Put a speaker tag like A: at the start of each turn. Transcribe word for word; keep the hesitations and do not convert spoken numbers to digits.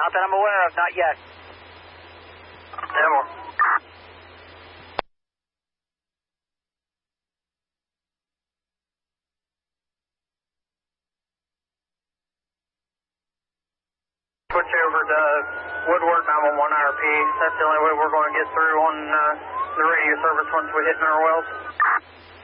A: Not that I'm aware of, not yet.
B: ten more. Switch over to Woodward nine one one I R P. That's the only way we're going to get through on uh, the radio service once we hit our wells.